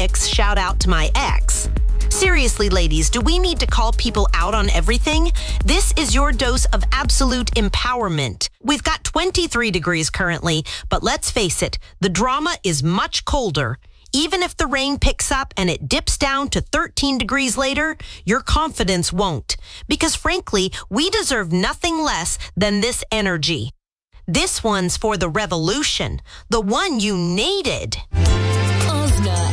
pics, shout out to my ex. Seriously, ladies, do we need to call people out on everything? This is your dose of absolute empowerment. We've got 23 degrees currently, but let's face it, the drama is much colder. Even if the rain picks up and it dips down to 13 degrees later, your confidence won't. Because frankly, we deserve nothing less than this energy. This one's for the revolution, the one you needed. Ozna